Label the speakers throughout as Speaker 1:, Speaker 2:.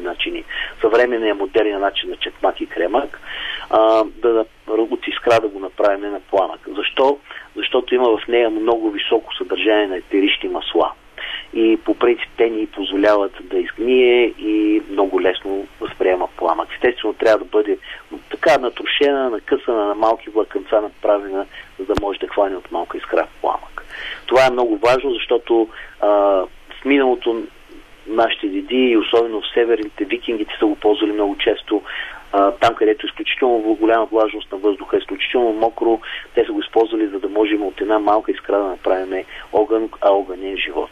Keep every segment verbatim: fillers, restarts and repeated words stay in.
Speaker 1: начини. Съвременният модерният начин на чекмак и кремак, а, да, от искра да го направим на пламък. Защо? Защото има в нея много високо съдържание на етерични масла. И по принцип те ни позволяват да изгние и много лесно възприема пламък. Естествено трябва да бъде така натрошена, накъсана на малки влакънца, направена, за да може да хване от малка искра в пламък. Това е много важно, защото а, в миналото нашите деди, и особено в северните, викингите са го ползвали много често. А, там, където е изключително голяма влажност на въздуха, е изключително мокро, те са го използвали, за да можем от една малка искра да направим огън, а огън е живот.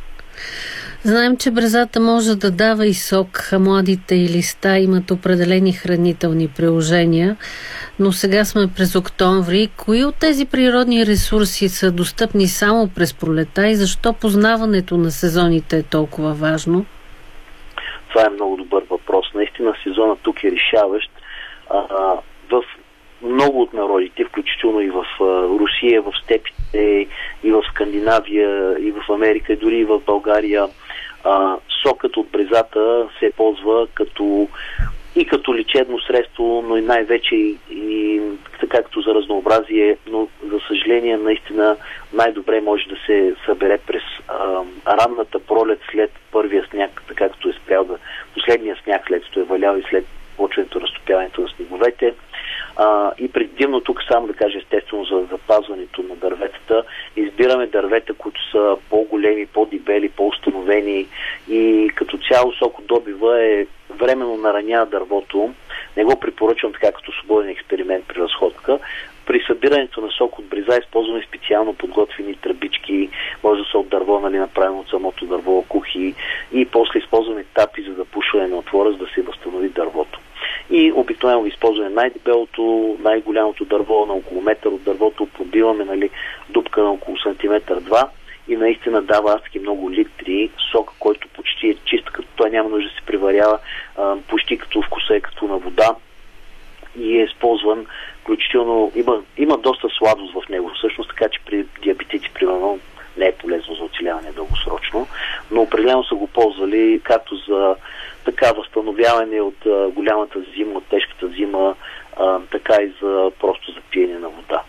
Speaker 2: Знаем, че брезата може да дава и сок, а младите и листа имат определени хранителни приложения, но сега сме през октомври. Кои от тези природни ресурси са достъпни само през пролета и защо познаването на сезоните е толкова важно?
Speaker 1: Това е много добър въпрос. Наистина сезона тук е решаващ. А, в много от народите, включително и в а, Русия, в степите, и в Скандинавия, и в Америка, и дори и в България, а, сокът от брезата се ползва като и като лечебно средство, но и най-вече и, и така като за разнообразие, но за съжаление наистина най-добре може да се събере през а, ранната пролет след първия сняг, така както е спрял да последния сняг, след като е валял и след почването, разтопяването на снеговете. А, и предимно тук само да кажа естествено за запазването на дърветата. Избираме дървета, които са по-големи, по-дебели, по-установени и като цяло сокодобива е временно наранява дървото. Не го препоръчвам така като свободен експеримент при разходка. При събирането на сок от бреза използваме специално подготвени тръбички, може да са от дърво, нали, направено от самото дърво, кухи и после използваме тапи за запушване на отвора, за да се възстанови дървото. И обикновено използваме най-дебелото, най-голямото дърво, на около метър от дървото, пробиваме, нали, дупка на около сантиметър-два и наистина дава адски много литри сок, който почти е чист, като той няма нужда да се приварява, а, почти като вкуса е като на вода и е използван включително, има, има доста сладост в него всъщност, така че при диабетици, примерно, не е полезно за оцеляване дългосрочно, но определено са го ползвали както за така възстановяване от а, голямата зима, от тежката зима, а, така и за просто за пиене на вода.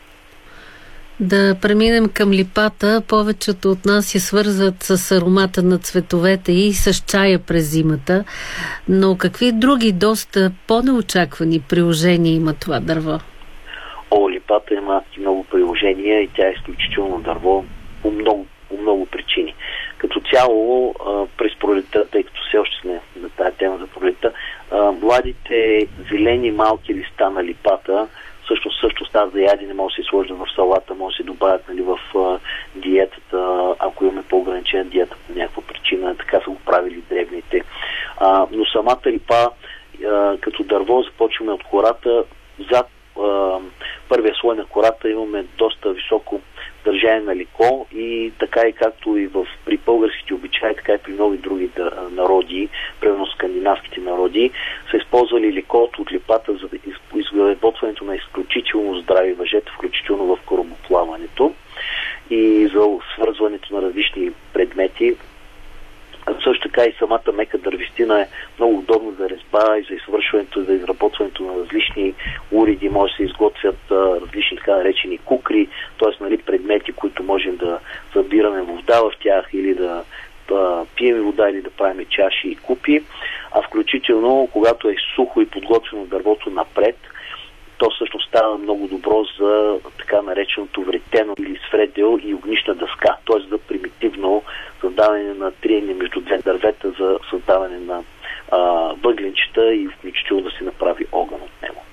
Speaker 2: Да преминем към липата. Повечето от нас я свързват с аромата на цветовете и с чая през зимата, но какви други доста по-неочаквани приложения има това дърво?
Speaker 1: О, липата има много приложения и тя е изключително дърво по много, по много причини. Като цяло, а, през пролетта, тъй като все още сме на тази тема за пролетта, а, младите зелени малки листа на липата всъщност също стават за ядене, може да се сложат в салата, може да се добавят, нали, в а, диетата, ако имаме по-ограничена диета по някаква причина, така са го правили древните. А, но самата липа, а, като дърво, започваме от кората. Зад а, първия слой на кората имаме доста високо държание на леко и така и както и в, при българските обичаи, така и при много други народи, примерно скандинавските народи, са използвали лекото от липата за изработването на изключително здрави въжета, включително в корабоплаването и за свързването на различни предмети. Също така и самата мека дървестина е много удобна за резба и за извършването, за изработването на различни уреди. Може да се изготвят а, различни така наречени кукри, т.е. нали, предмети, които можем да събираме вода в тях или да, да пием вода или да правим чаши и купи. А включително, когато е сухо и подготвено дървото напред, то всъщност става много добро за така нареченото вретено или свредел и огнищна дъска, т.е. за примитивно създаване на триене между две дървета за създаване на а, въгленчета и включително да се направи огън от него.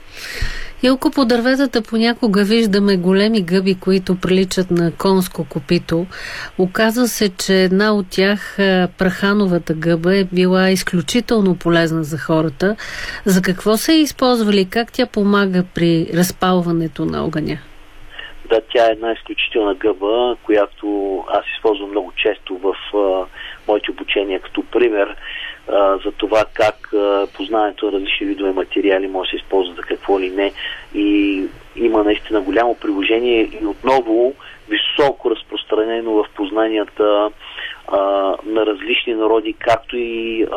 Speaker 2: Илко, по дърветата понякога виждаме големи гъби, които приличат на конско копито. Оказва се, че една от тях, прахановата гъба, е била изключително полезна за хората. За какво са я използвали? Как тя помага при разпалването на огъня?
Speaker 1: Да, тя е една изключителна гъба, която аз използвам много често в а, моите обучения като пример а, за това как а, познаването на различни видове материали може да се използва за какво ли не. И има наистина голямо приложение и отново високо разпространено в познанията а, на различни народи, както и